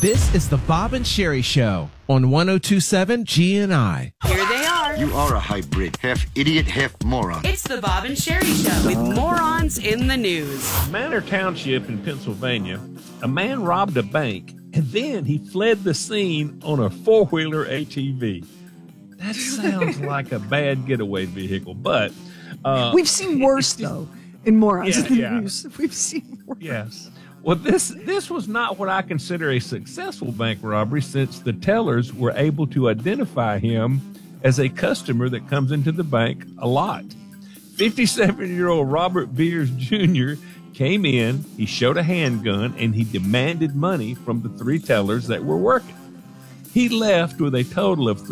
This is the Bob and Sherry Show on 102.7 GNI. Here they are. You are a hybrid, half idiot, half moron. It's the Bob and Sherry Show with morons in the news. Manor Township in Pennsylvania, a man robbed a bank and then he fled the scene on a four-wheeler ATV. That sounds like a bad getaway vehicle, but... we've seen worse, though, in morons in the news. We've seen worse. Yes. Well, this was not what I consider a successful bank robbery, since the tellers were able to identify him as a customer that comes into the bank a lot. 57-year-old Robert Beers Jr. came in, he showed a handgun, and he demanded money from the three tellers that were working. He left with a total of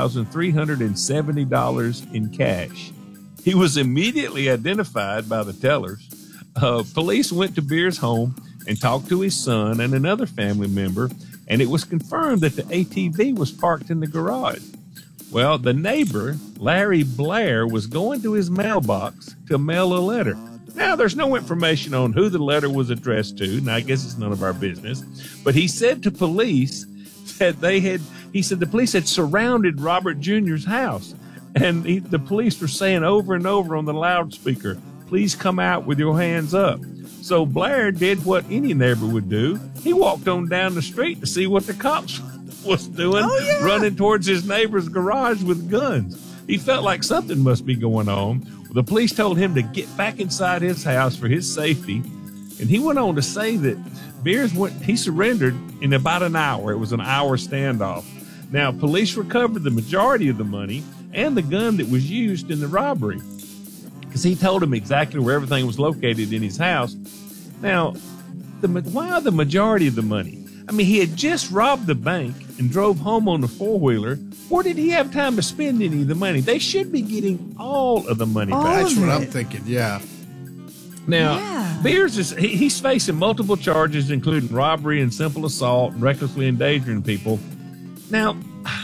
$3,370 in cash. He was immediately identified by the tellers. Police went to Beers' home and talked to his son and another family member, and it was confirmed that the ATV was parked in the garage. Well, the neighbor, Larry Blair, was going to his mailbox to mail a letter. Now, there's no information on who the letter was addressed to, and I guess it's none of our business, but he said to police that the police had surrounded Robert Jr.'s house, and the police were saying over and over on the loudspeaker, "Please come out with your hands up." So Blair did what any neighbor would do. He walked on down the street to see what the cops was doing, running towards his neighbor's garage with guns. He felt like something must be going on. Well, the police told him to get back inside his house for his safety. And he went on to say that he surrendered in about an hour. It was an hour standoff. Now, police recovered the majority of the money and the gun that was used in the robbery, because he told him exactly where everything was located in his house. Now, why the majority of the money? I mean, he had just robbed the bank and drove home on the four-wheeler. Or did he have time to spend any of the money? They should be getting all of the money back. That's what I'm thinking, yeah. Now, Beers he's facing multiple charges, including robbery and simple assault and recklessly endangering people. Now,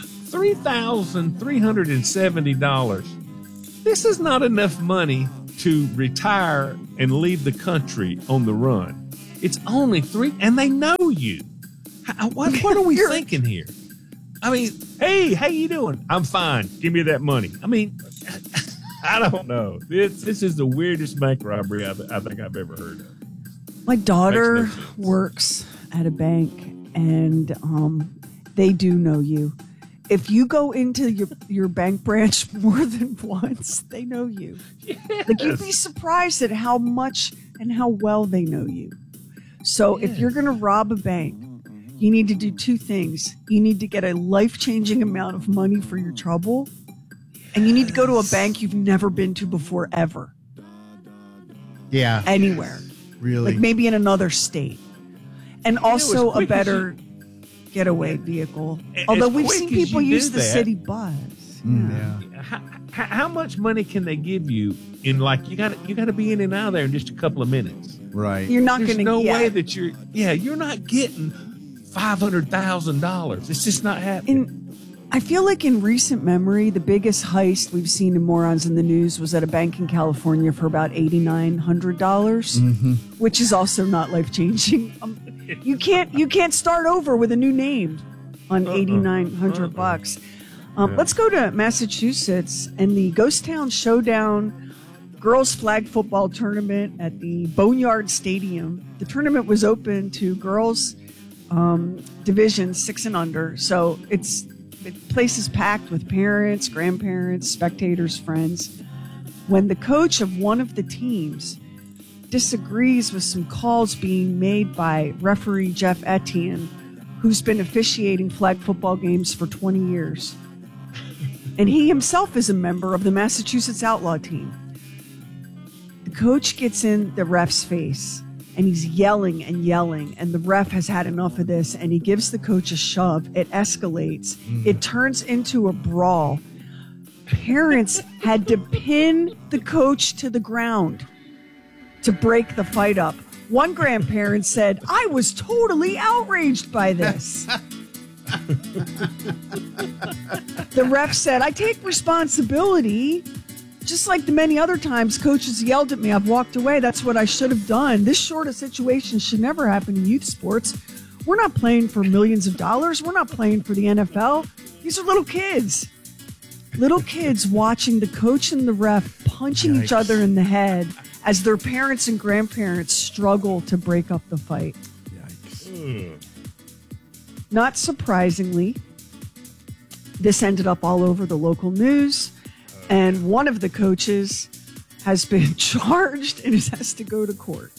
$3,370. This is not enough money to retire and leave the country on the run. It's only and they know you. What are we thinking here? I mean, hey, how you doing? I'm fine. Give me that money. I mean, I don't know. This is the weirdest bank robbery I think I've ever heard of. My daughter works at a bank, and they do know you. If you go into your bank branch more than once, they know you. Yes. Like, you'd be surprised at how much and how well they know you. So if you're going to rob a bank, you need to do two things. You need to get a life-changing amount of money for your trouble, and you need to go to a bank you've never been to before, ever. Yeah. Anywhere. Really? Like maybe in another state. And also a better getaway vehicle. Although we've seen people use the city bus. Yeah. How much money can they give you in, like, you got to be in and out of there in just a couple of minutes? Right. You're not going to get. There's no way that you're not getting $500,000. It's just not happening. I feel like in recent memory, the biggest heist we've seen in Morons in the News was at a bank in California for about $8,900, which is also not life-changing. You can't start over with a new name on $8,900. Let's go to Massachusetts and the Ghost Town Showdown girls flag football tournament at the Boneyard Stadium. The tournament was open to girls division 6 and under, so the place is packed with parents, grandparents, spectators, friends. When the coach of one of the teams disagrees with some calls being made by referee Jeff Etienne, who's been officiating flag football games for 20 years. And he himself is a member of the Massachusetts Outlaw team. The coach gets in the ref's face, and he's yelling and yelling, and the ref has had enough of this, and he gives the coach a shove. It escalates. It turns into a brawl. Parents had to pin the coach to the ground to break the fight up. One grandparent said, "I was totally outraged by this." The ref said, "I take responsibility. Just like the many other times coaches yelled at me, I've walked away. That's what I should have done. This sort of situation should never happen in youth sports. We're not playing for millions of dollars. We're not playing for the NFL. These are little kids. Little kids watching the coach and the ref punching each other in the head as their parents and grandparents struggle to break up the fight. Not surprisingly, this ended up all over the local news, and one of the coaches has been charged and has to go to court.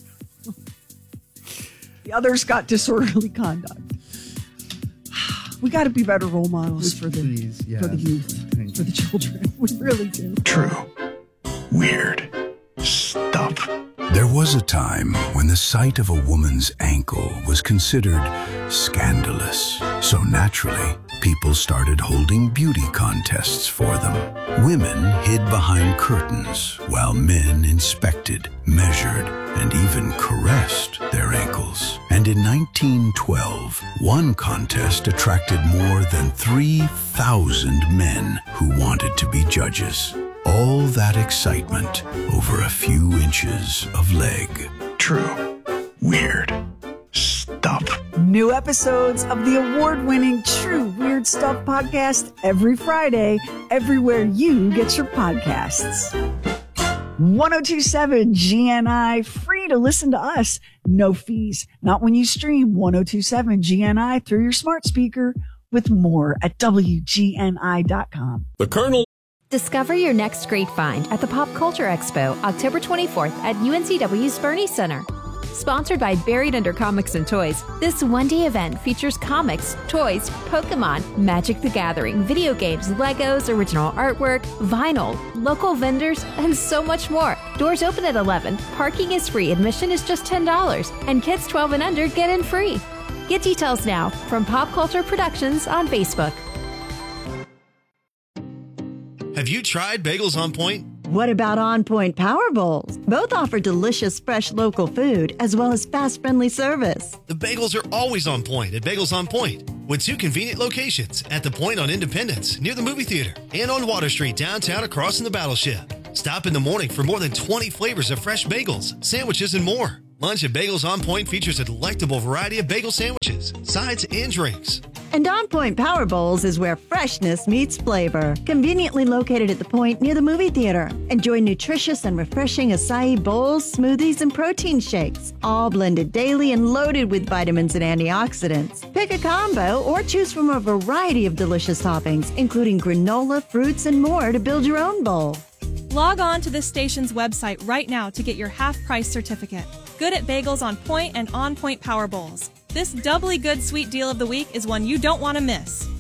The others got disorderly conduct. We got to be better role models for the youth, for the children. We really do. True. Weird stuff. There was a time when the sight of a woman's ankle was considered scandalous. So naturally, people started holding beauty contests for them. Women hid behind curtains while men inspected, measured, and even caressed their ankles. And in 1912, one contest attracted more than 3,000 men who wanted to be judges. All that excitement over a few inches of leg. True. Weird stuff. New episodes of the award-winning True Weird Stuff podcast every Friday, everywhere you get your podcasts. 1027 GNI, free to listen to us, no fees. Not when you stream 1027 GNI through your smart speaker, with more at WGNI.com. The Colonel. Discover your next great find at the Pop Culture Expo, October 24th at UNCW's Bernie Center. Sponsored by Buried Under Comics and Toys, this one-day event features comics, toys, Pokemon, Magic the Gathering, video games, Legos, original artwork, vinyl, local vendors, and so much more. Doors open at 11, parking is free, admission is just $10, and kids 12 and under get in free. Get details now from Pop Culture Productions on Facebook. Have you tried Bagels on Point? What about On Point Power Bowls? Both offer delicious, fresh local food as well as fast, friendly service. The bagels are always on point at Bagels on Point, with 2 convenient locations at the Point on Independence near the movie theater and on Water Street downtown across from the Battleship. Stop in the morning for more than 20 flavors of fresh bagels, sandwiches, and more. Lunch at Bagels on Point features a delectable variety of bagel sandwiches, sides, and drinks. And On Point Power Bowls is where freshness meets flavor. Conveniently located at the Point near the movie theater. Enjoy nutritious and refreshing acai bowls, smoothies, and protein shakes, all blended daily and loaded with vitamins and antioxidants. Pick a combo or choose from a variety of delicious toppings, including granola, fruits, and more to build your own bowl. Log on to this station's website right now to get your half-price certificate. Good at Bagels on Point and On Point Power Bowls. This doubly good sweet deal of the week is one you don't want to miss.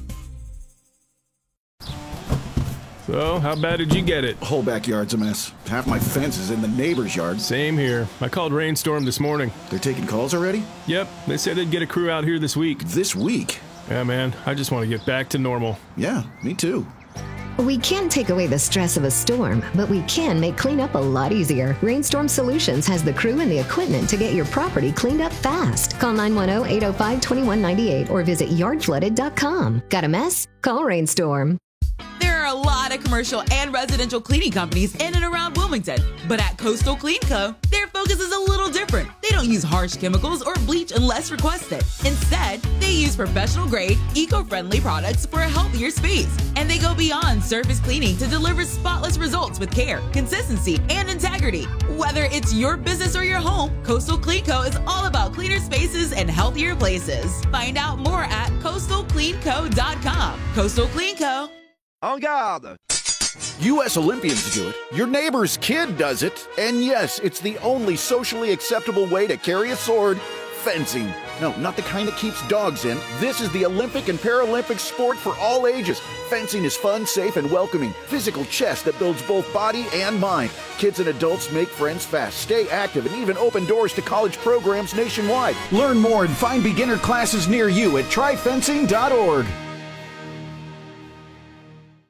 So, how bad did you get it? Whole backyard's a mess. Half my fence is in the neighbor's yard. Same here. I called Rainstorm this morning. They're taking calls already? Yep. They said they'd get a crew out here this week. This week? Yeah, man. I just want to get back to normal. Yeah, me too. We can't take away the stress of a storm, but we can make cleanup a lot easier. Rainstorm Solutions has the crew and the equipment to get your property cleaned up fast. Call 910-805-2198 or visit yardflooded.com. Got a mess? Call Rainstorm. There are a lot of commercial and residential cleaning companies in and around Wilmington, but at Coastal Clean Co., their focus is a little different. They don't use harsh chemicals or bleach unless requested. Instead, they use professional-grade, eco-friendly products for a healthier space. And they go beyond surface cleaning to deliver spotless results with care, consistency, and integrity. Whether it's your business or your home, Coastal Clean Co. is all about cleaner spaces and healthier places. Find out more at coastalcleanco.com. Coastal Clean Co. En garde! U.S. Olympians do it. Your neighbor's kid does it. And yes, it's the only socially acceptable way to carry a sword. Fencing. No, not the kind that keeps dogs in. This is the Olympic and Paralympic sport for all ages. Fencing is fun, safe, and welcoming. Physical chess that builds both body and mind. Kids and adults make friends fast, stay active, and even open doors to college programs nationwide. Learn more and find beginner classes near you at tryfencing.org.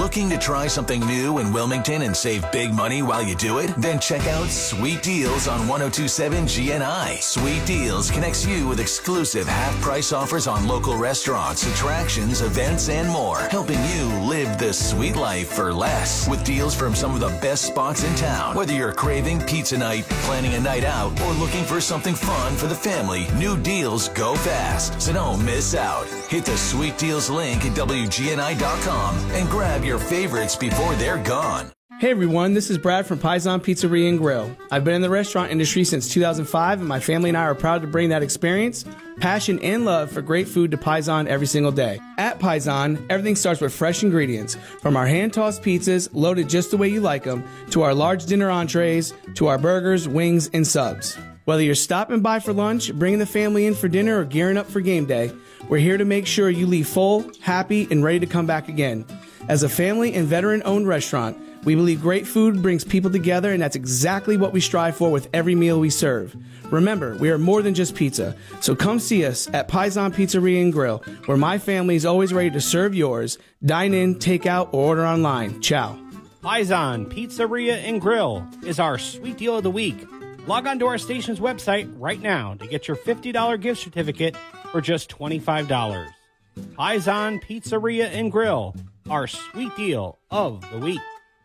Looking to try something new in Wilmington and save big money while you do it? Then check out Sweet Deals on 1027 GNI. Sweet Deals connects you with exclusive half-price offers on local restaurants, attractions, events, and more, helping you live the sweet life for less. With deals from some of the best spots in town. Whether you're craving pizza night, planning a night out, or looking for something fun for the family, new deals go fast. So don't miss out. Hit the Sweet Deals link at WGNI.com and grab your favorites before they're gone. Hey everyone, this is Brad from Paisan Pizzeria and Grill. I've been in the restaurant industry since 2005, and my family and I are proud to bring that experience, passion, and love for great food to Paisan every single day. At Paisan, everything starts with fresh ingredients, from our hand-tossed pizzas, loaded just the way you like them, to our large dinner entrees, to our burgers, wings, and subs. Whether you're stopping by for lunch, bringing the family in for dinner, or gearing up for game day, we're here to make sure you leave full, happy, and ready to come back again. As a family and veteran-owned restaurant, we believe great food brings people together, and that's exactly what we strive for with every meal we serve. Remember, we are more than just pizza, so come see us at Paisan Pizzeria and Grill, where my family is always ready to serve yours. Dine in, take out, or order online. Ciao. Paisan Pizzeria and Grill is our sweet deal of the week. Log on to our station's website right now to get your $50 gift certificate for just $25. Paisan Pizzeria and Grill, our sweet deal of the week.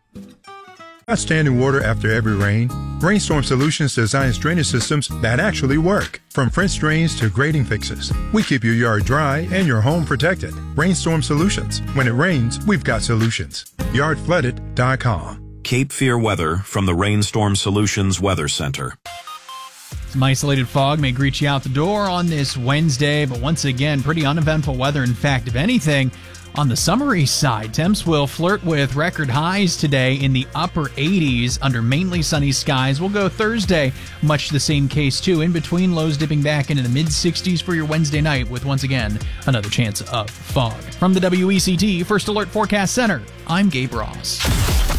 Not standing water after every rain. Rainstorm Solutions designs drainage systems that actually work. From French drains to grading fixes, we keep your yard dry and your home protected. Rainstorm Solutions. When it rains, we've got solutions. Yardflooded.com. Cape Fear weather from the Rainstorm Solutions Weather Center. Some isolated fog may greet you out the door on this Wednesday, but once again, pretty uneventful weather. In fact, if anything, on the summery side, temps will flirt with record highs today in the upper 80s under mainly sunny skies. We'll go Thursday, much the same case too. In between, lows dipping back into the mid-60s for your Wednesday night with, once again, another chance of fog. From the WECT First Alert Forecast Center, I'm Gabe Ross.